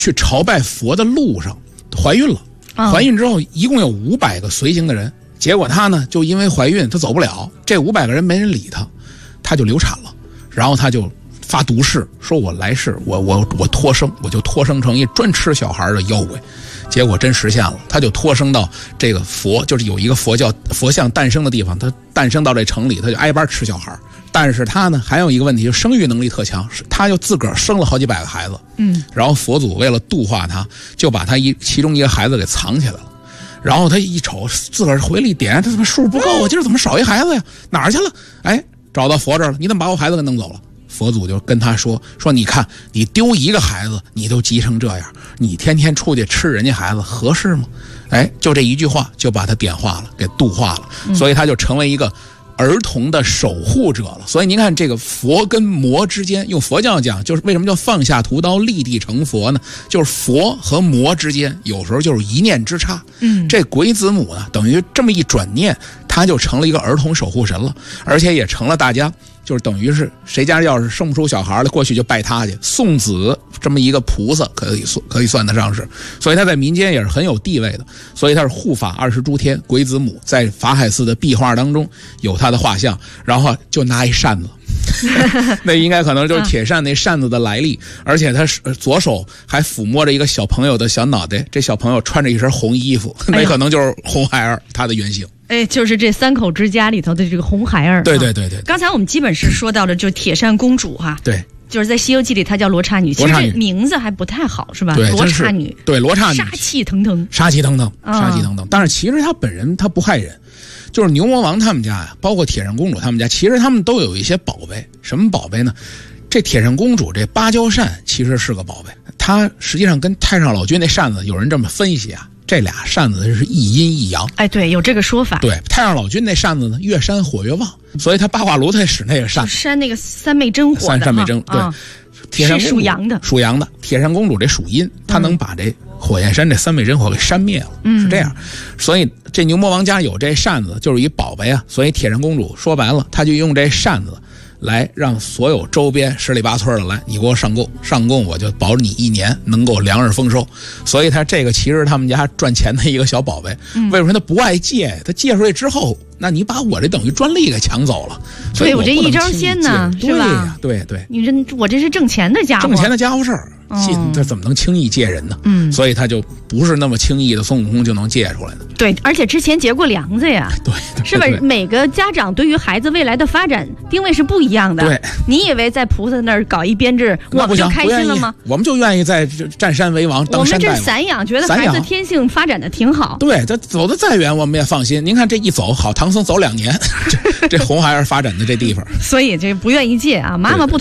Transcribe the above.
去朝拜佛的路上怀孕了，怀孕之后一共有500个随行的人，结果她呢就因为怀孕她走不了，这500个人没人理她，她就流产了，然后她就发毒誓说我来世我托生，我就托生成一专吃小孩的妖鬼，结果真实现了，他就托生到这个佛，就是有一个佛像诞生的地方，他诞生到这城里，他就挨班吃小孩。但是他呢还有一个问题，就生育能力特强，他就自个儿生了好几百个孩子，然后佛祖为了度化他，就把他其中一个孩子给藏起来了。然后他一瞅，自个儿回了一点，他怎么数不够啊？今儿怎么少一孩子呀？哪儿去了？哎，找到佛这儿了，你怎么把我孩子给弄走了？佛祖就跟他说你看你丢一个孩子你都急成这样，你天天出去吃人家孩子合适吗？哎，就这一句话就把他点化了，给度化了，所以他就成为一个儿童的守护者了。所以您看这个佛跟魔之间，用佛教讲就是为什么叫放下屠刀立地成佛呢？就是佛和魔之间有时候就是一念之差。这鬼子母呢等于这么一转念，他就成了一个儿童守护神了，而且也成了大家就是等于是谁家要是生不出小孩了，过去就拜他去，送子这么一个菩萨可以算得上是，所以他在民间也是很有地位的。所以他是护法20诸天鬼子母，在法海寺的壁画当中有他的画像，然后就拿一扇子那应该可能就是铁扇那扇子的来历，而且他左手还抚摸着一个小朋友的小脑袋，这小朋友穿着一身红衣服，那可能就是红孩儿他的原型。 就是这3口之家里头的这个红孩儿。 对。 刚才我们基本是说到了，就是铁扇公主哈。 对。 就是在《西游记》里，她叫罗刹女，其实这名字还不太好，是吧？ 对， 罗刹女。 对，罗刹女。 杀气腾腾。 杀气腾腾。但是其实她本人她不害人，就是牛魔王他们家呀，包括铁扇公主他们家，其实他们都有一些宝贝。什么宝贝呢？这铁扇公主这芭蕉扇其实是个宝贝，它实际上跟太上老君那扇子有人这么分析啊。这俩扇子是一阴一阳， 对，有这个说法。 对，太上老君那扇子呢，越扇火越旺，所以他八卦炉他使那个扇， 扇那个三昧真火的， 三昧真，对，铁扇公主是属阳的， 铁扇公主这属阴，她能把这火焰山这三昧真火给扇灭了，是这样。所以这牛魔王家有这扇子就是一宝贝啊，所以铁扇公主说白了，她就用这扇子来让所有周边十里八村的来，你给我上供，我就保你1年能够良日丰收。所以他这个其实他们家赚钱的一个小宝贝。为什么他不爱借？他借出去之后，那你把我这等于专利给抢走了。所以我这一招鲜呢，是吧？ 对， 我这是挣钱的家伙， 挣钱的家伙事儿。他怎么能轻易借人呢？所以他就不是那么轻易的孙悟空就能借出来的。 对，而且之前结过梁子呀。 对， 是吧？每个家长对于孩子未来的发展定位是不一样的。 对， 你以为在菩萨那儿搞一编制，我们就开心了吗？ 我们就愿意在占山为王，当山大王。我们这散养，觉得孩子天性发展的挺好。 对，他走得再远，我们也放心。您看这一走，好，唐僧走2年，这红孩儿发展的这地方。 所以这不愿意借啊，妈妈不。